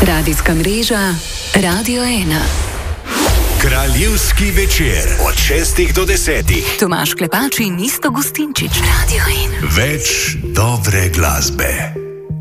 Radijska mreža Radio 1. Kraljevski večer od 6 do 10. Tomaž Klepač in Isto Gustinčič, Radio 1. Več dobre glasbe.